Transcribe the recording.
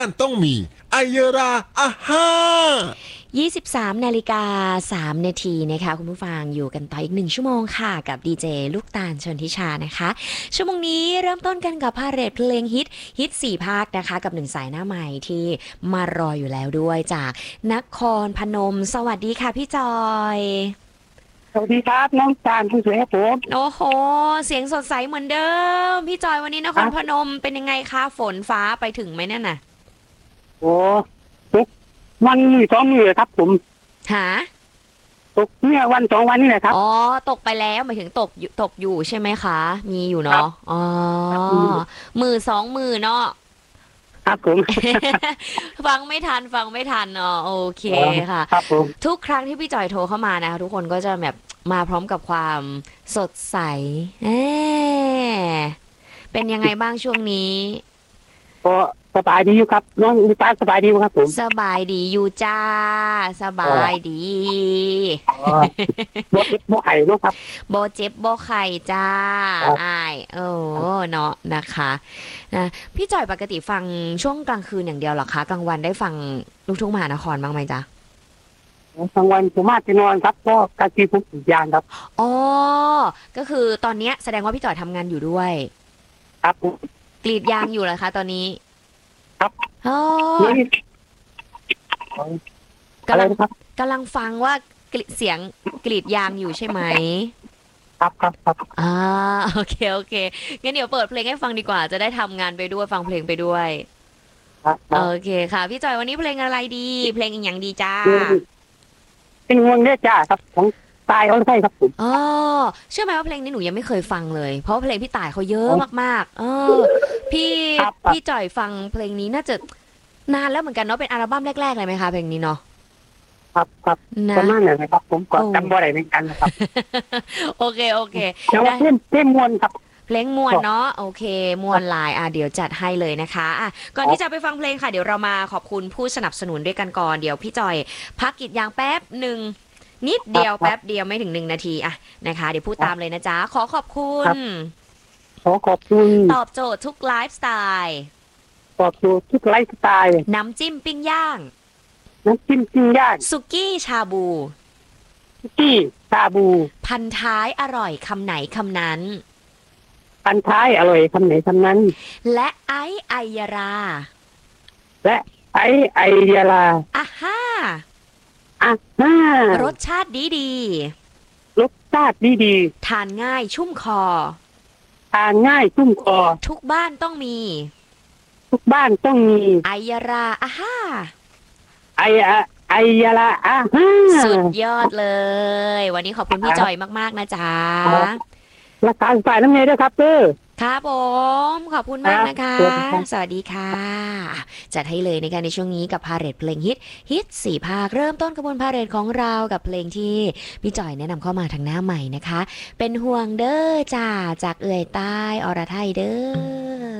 ต้องมีไอเยราอาฮ่า 23:03 นาทีนะคะคุณผู้ฟังอยู่กันต่ออีก1 ชั่วโมงค่ะกับดีเจลูกตาลชนทิชานะคะชั่วโมงนี้เริ่มต้นกันกับพาเหรดเพลงฮิต4 ภาคนะคะกับ1 สายหน้าใหม่ที่มารออยู่แล้วด้วยจากนครพนมสวัสดีค่ะพี่จอยสวัสดีครับน้องจานผู้สวยครับผมโอ้โหเสียงสดใสเหมือนเดิมพี่จอยวันนี้นคครับรพนมเป็นยังไงคะฝนฟ้าไปถึงไหมเนี่ยน่ะโอ้ตกวันมือสองมือครับผมหาตกเนี่ยวันสองวันนี่แหละครับอ๋อตกไปแล้วหมายถึงตกอยู่ใช่ไหมคะมีอยู่ครัเนาะบอ๋อครับมือ 2 มือเนาะครับผมฟังไม่ทันเนาะโอเคอ๋อค่ะครับผมทุกครั้งที่พี่จอยโทรเข้ามานะคะทุกคนก็จะแบบมาพร้อมกับความสดใสเอ๊ะเป็นยังไงบ้างช่วงนี้ก็สบายดีอยู่ครับน้องมีตาสบายดีไหมครับผมสบายดีอยู่จ้าสอ๋อบายดีอ๋อบ่ไข่เนาะครับโบเจ็บโบไข่จ้าครับอ้ายโอ้เนาะนะคะนะพี่จอยปกติฟังช่วงกลางคืนอย่างเดียวเหรอคะกลางวันได้ฟังลูกทุ่งมหานครบ้างไหมจ๊ะกลางวันผมมาจะนอนครับก็กะทิผมอีกอย่างครับอ๋อก็คือตอนเนี้ยแสดงว่าพี่จอยทำงานอยู่ด้วยครับผมกรีดยางอยู่เหรอคะตอนนี้ครับอ๋อนี่อะกำลังไรนะครับกำลังฟังว่ากรีดเสียงกรีดยางอยู่ใช่ไหมครับอ่าโอเคโอเคงั้นเดี๋ยวเปิดเพลงให้ฟังดีกว่าจะได้ทำงานไปด้วยฟังเพลงไปด้วยโอครับเคค่ะพี่จอยวันนี้เพลงอะไรดีเพลงอีกอย่างดีจ้าเป็นห่วงเนี่ยจ้าครับของตายเอาใช่ครับผมอ๋อเชื่อไหมว่าเพลงนี้หนูยังไม่เคยฟังเลยเพราะเพลงพี่ต่ายเขาเยอะมากๆพี่ครับพี่จอยฟังเพลงนี้น่าจะนานแล้วเหมือนกันเนาะเป็นอัลบั้มแรกๆเลยไหมคะเพลงนี้เนาะครับปนะระมาณนั้นนะครับผมก็โอ้จำบ่ได้เหมือนกันนะครับโอเคโอเคแต่ว่าได้เพิ่มมวลครับเพลงมวนก็เนาะโอเคมครับวนลายเดี๋ยวจัดให้เลยนะคะก่อนที่จะครับไปฟังเพลงค่ะเดี๋ยวเรามาขอบคุณผู้สนับสนุนด้วยกันก่อนเดี๋ยวพี่จอยพักกรีดยางแป๊บหนึ่งนิดเดียวครับแป๊บเดียวไม่ถึง1 นาทีนะคะเดี๋ยวพูดครับตามเลยนะจ๊ะขอขอบคุณครับขอขอบคุณตอบโจทย์ทุกไลฟ์สไตล์ตอบโจทย์ทุกไลฟ์สไตล์น้ำจิ้มปิ้งย่างน้ำจิ้มปิ้งย่างสุกี้ชาบูคุกกี้ชาบูพันท้ายอร่อยคำไหนคำนั้นพันท้ายอร่อยคำไหนคำนั้นและไอยาราและไอเดียลาอ่ะฮ่าอ่ะห้ารสชาติดีรสชาติดีทานง่ายชุ่มคอทานง่ายชุ่มคอทุกบ้านต้องมีทุกบ้านต้องมีไอยาราอ่ะฮ่าไอไอยาลาอ่ะห้าสุดยอดเลยวันนี้ขอบคุณพี่จอยมากๆนะจ๊ะรักษาฝ่ายน้ำเนยด้วยครับเด้อครับผมขอบคุณมากนะคะสวัสดีครับสวัสดีค่ะจัดให้เลยในช่วงนี้กับพาเหรดเพลงฮิต4 ภาคเริ่มต้นกระบวนพาเหรดของเรากับเพลงที่พี่จอยแนะนำเข้ามาทางหน้าใหม่นะคะเป็นห่วงเด้อจ้าจากเอื่อยใต้อรไทยเด้อ